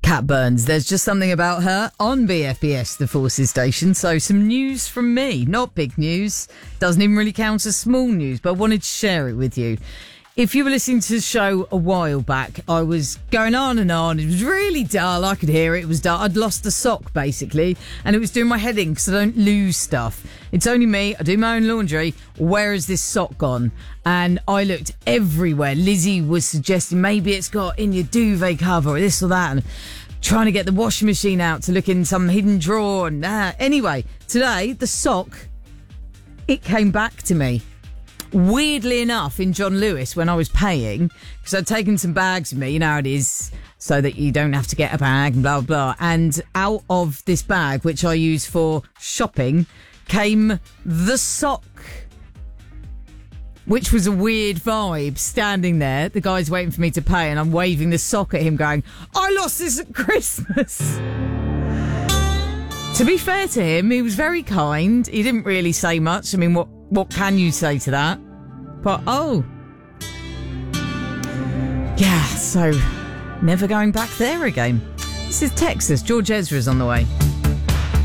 Kat Burns, there's just something about her on BFBS, the Forces station. So some news from me, not big news, doesn't even really count as small news, but I wanted to share it with you. If you were listening to the show a while back, I was going on and on. It was really dull. I could hear it. It was dull. I'd lost a sock, basically, and it was doing my head in because I don't lose stuff. It's only me. I do my own laundry. Where has this sock gone? And I looked everywhere. Lizzie was suggesting maybe it's got in your duvet cover or this or that, and trying to get the washing machine out to look in some hidden drawer. And anyway, today, the sock, it came back to me. Weirdly enough, in John Lewis, when I was paying, because I'd taken some bags with me, you know how it is, so that you don't have to get a bag and blah, blah, blah. And out of this bag, which I use for shopping, came the sock, which was a weird vibe, standing there. The guy's waiting for me to pay, and I'm waving the sock at him going, I lost this at Christmas. To be fair to him, he was very kind. He didn't really say much. I mean, what can you say to that? But, yeah, so never going back there again. This is Texas. George Ezra's on the way.